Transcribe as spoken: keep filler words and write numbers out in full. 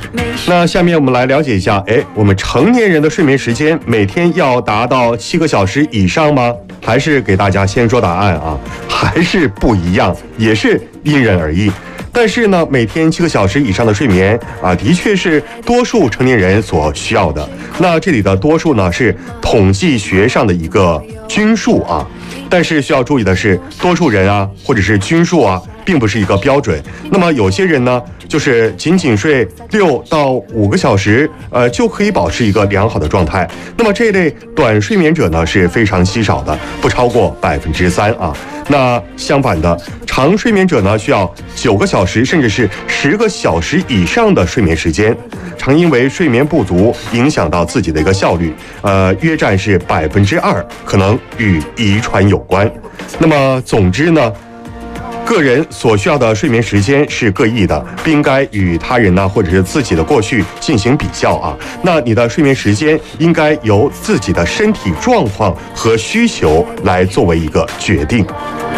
那下面我们来了解一下，哎，我们成年人的睡眠时间每天要达到七个小时以上吗？还是给大家先说答案啊？还是不一样，也是因人而异。但是呢，每天七个小时以上的睡眠啊，的确是多数成年人所需要的。那这里的多数呢，是统计学上的一个均数啊。但是需要注意的是，多数人啊，或者是均数啊，并不是一个标准。那么有些人呢，就是仅仅睡六到五个小时，呃，就可以保持一个良好的状态。那么这一类短睡眠者呢，是非常稀少的，不超过百分之三啊。那相反的，长睡眠者呢，需要九个小时甚至是十个小时以上的睡眠时间，常因为睡眠不足影响到自己的一个效率，呃，约占是百分之二，可能与遗传有关。那么总之呢，个人所需要的睡眠时间是各异的，不应该与他人呢或者是自己的过去进行比较啊。那你的睡眠时间应该由自己的身体状况和需求来作为一个决定。